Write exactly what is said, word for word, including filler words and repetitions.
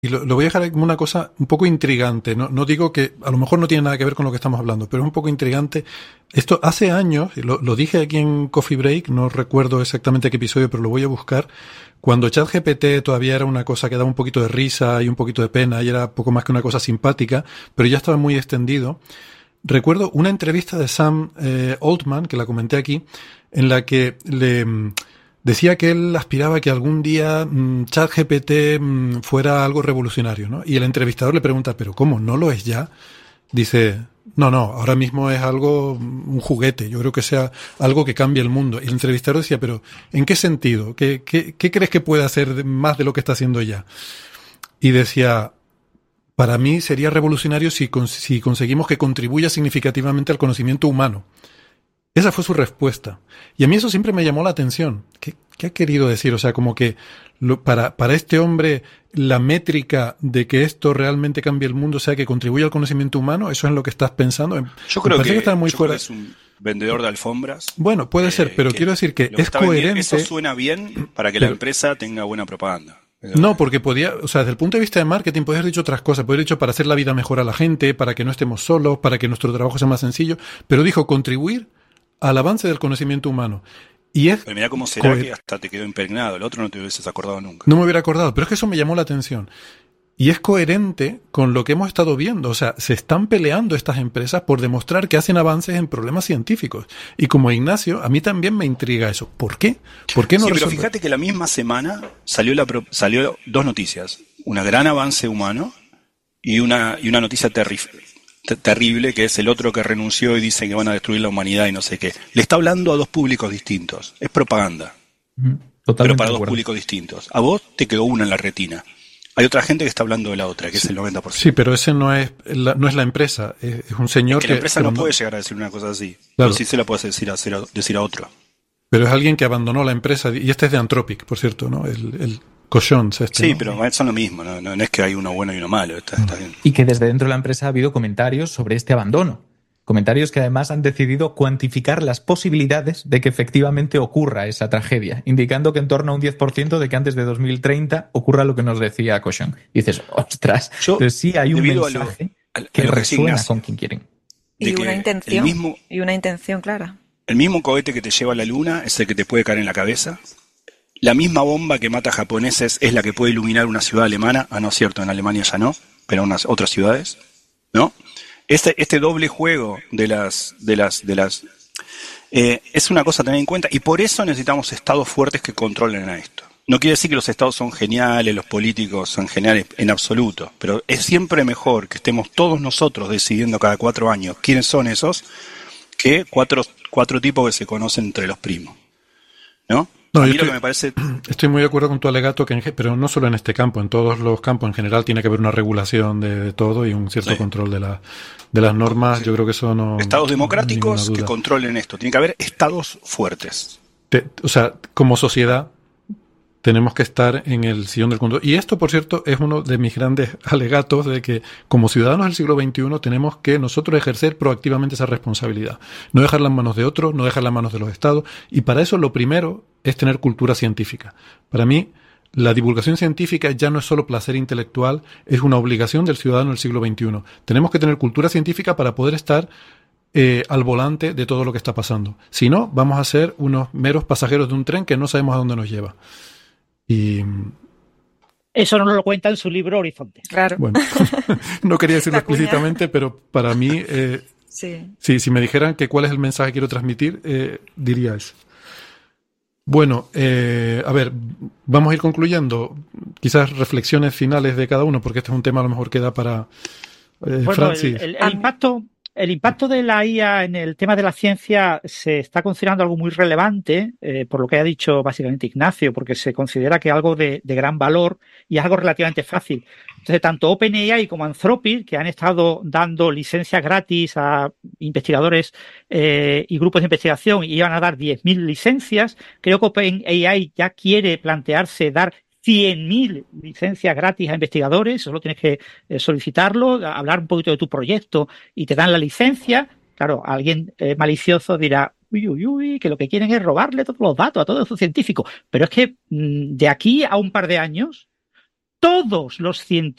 Y lo, lo voy a dejar como una cosa un poco intrigante. No, no digo que a lo mejor no tiene nada que ver con lo que estamos hablando, pero es un poco intrigante. Esto hace años, lo, lo dije aquí en Coffee Break, no recuerdo exactamente qué episodio, pero lo voy a buscar. Cuando ChatGPT todavía era una cosa que daba un poquito de risa y un poquito de pena y era poco más que una cosa simpática, pero ya estaba muy extendido. Recuerdo una entrevista de Sam eh, Altman, que la comenté aquí, en la que le decía que él aspiraba a que algún día mmm, ChatGPT mmm, fuera algo revolucionario, ¿no? Y el entrevistador le pregunta, ¿pero cómo? ¿No lo es ya? Dice, no, no, ahora mismo es algo, un juguete, yo creo que sea algo que cambie el mundo. Y el entrevistador decía, pero ¿en qué sentido? ¿Qué, qué, qué crees que puede hacer más de lo que está haciendo ya? Y decía, para mí sería revolucionario si, si conseguimos que contribuya significativamente al conocimiento humano. Esa fue su respuesta. Y a mí eso siempre me llamó la atención. ¿Qué, qué ha querido decir? O sea, como que lo, para, para este hombre la métrica de que esto realmente cambie el mundo, o sea, que contribuya al conocimiento humano, ¿eso es lo que estás pensando? Yo creo, que, que, está muy yo fuera. Creo que es un vendedor de alfombras. Bueno, puede eh, ser, pero quiero decir que es que coherente. Eso suena bien para que pero, la empresa tenga buena propaganda. No, porque podía, o sea, desde el punto de vista de marketing podría haber dicho otras cosas, podría haber dicho para hacer la vida mejor a la gente, para que no estemos solos, para que nuestro trabajo sea más sencillo, pero dijo contribuir al avance del conocimiento humano. Y es pero mira cómo será que hasta te quedó impregnado, el otro no te hubieses acordado nunca. No me hubiera acordado, pero es que eso me llamó la atención. Y es coherente con lo que hemos estado viendo. O sea, se están peleando estas empresas por demostrar que hacen avances en problemas científicos. Y como Ignacio, a mí también me intriga eso. ¿Por qué? ¿Por qué no sí, resuelve? Pero fíjate que la misma semana salió, la, salió dos noticias. Una gran avance humano y una, y una noticia terrible. terrible, que es el otro que renunció y dice que van a destruir la humanidad y no sé qué. Le está hablando a dos públicos distintos. Es propaganda. Totalmente pero para dos públicos distintos. A vos te quedó una en la retina. Hay otra gente que está hablando de la otra, que sí, es el noventa por ciento. Sí, pero ese no es la, no es la empresa. Es, es un señor es que... que... la empresa que no puede llegar a decir una cosa así. Claro. Pero sí se la puede decir a, decir a otro. Pero es alguien que abandonó la empresa. Y este es de Anthropic, por cierto, ¿no? El... el Cochons este, sí, ¿no? pero son lo mismo, ¿no? No, no es que hay uno bueno y uno malo. Está, está bien. Y que desde dentro de la empresa ha habido comentarios sobre este abandono. Comentarios que además han decidido cuantificar las posibilidades de que efectivamente ocurra esa tragedia, indicando que en torno a un diez por ciento de que antes de dos mil treinta ocurra lo que nos decía Cochon. Y dices, ostras, Yo, entonces sí hay un mensaje a lo, a, que a lo resuena que con quien quieren. Y una intención, mismo, y una intención clara. El mismo cohete que te lleva a la luna es el que te puede caer en la cabeza. La misma bomba que mata japoneses es la que puede iluminar una ciudad alemana. Ah, no es cierto, en Alemania ya no, pero en unas otras ciudades, ¿no? Este, este doble juego de las, de las, de las, eh, es una cosa a tener en cuenta y por eso necesitamos estados fuertes que controlen a esto. No quiere decir que los estados son geniales, los políticos son geniales en absoluto, pero es siempre mejor que estemos todos nosotros decidiendo cada cuatro años quiénes son esos que cuatro, cuatro tipos que se conocen entre los primos, ¿no? No, a mí estoy, lo que me parece... estoy muy de acuerdo con tu alegato, que en, pero no solo en este campo, en todos los campos en general tiene que haber una regulación de, de todo y un cierto sí. control de, la, de las normas. Sí. Yo creo que eso no... Estados democráticos que controlen esto. Tiene que haber estados fuertes. Te, o sea, como sociedad tenemos que estar en el sillón del control. Y esto, por cierto, es uno de mis grandes alegatos de que como ciudadanos del siglo veintiuno tenemos que nosotros ejercer proactivamente esa responsabilidad. No dejarla en manos de otros, no dejarla en manos de los estados. Y para eso lo primero es tener cultura científica. Para mí, la divulgación científica ya no es solo placer intelectual, es una obligación del ciudadano del siglo veintiuno. Tenemos que tener cultura científica para poder estar eh, al volante de todo lo que está pasando. Si no, vamos a ser unos meros pasajeros de un tren que no sabemos a dónde nos lleva. Y... Eso no lo cuenta en su libro Horizontes. Claro. Bueno, no quería decirlo explícitamente, pero para mí, eh, sí. Sí, si me dijeran que cuál es el mensaje que quiero transmitir, eh, diría eso. Bueno, eh, a ver, vamos a ir concluyendo. Quizás reflexiones finales de cada uno, porque este es un tema a lo mejor que da para... Eh, bueno, Francis. El, el, el impacto... El impacto de la I A en el tema de la ciencia se está considerando algo muy relevante, eh, por lo que ha dicho básicamente Ignacio, porque se considera que algo de, de gran valor y es algo relativamente fácil. Entonces, tanto OpenAI como Anthropic, que han estado dando licencias gratis a investigadores eh, y grupos de investigación y iban a dar diez mil licencias, creo que OpenAI ya quiere plantearse dar cien mil licencias gratis a investigadores, solo tienes que eh, solicitarlo, hablar un poquito de tu proyecto y te dan la licencia. Claro, alguien eh, malicioso dirá, uy, uy, uy, que lo que quieren es robarle todos los datos a todos esos científicos. Pero es que mmm, de aquí a un par de años, todos los científicos